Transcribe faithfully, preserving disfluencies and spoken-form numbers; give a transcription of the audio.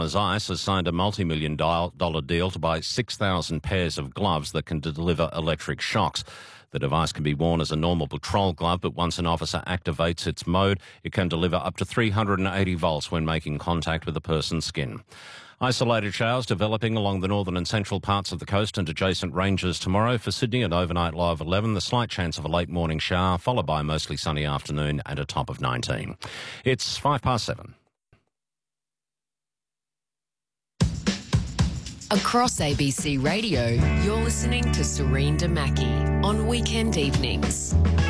Partners Ice has signed a multi-million dollar deal to buy six thousand pairs of gloves that can deliver electric shocks. The device can be worn as a normal patrol glove, but once an officer activates its mode, it can deliver up to three hundred eighty volts when making contact with a person's skin. Isolated showers developing along the northern and central parts of the coast and adjacent ranges tomorrow. For Sydney, an overnight low of eleven, the slight chance of a late morning shower, followed by a mostly sunny afternoon and a top of nineteen. It's five past seven. Across A B C Radio, you're listening to Serene Damaki on weekend evenings.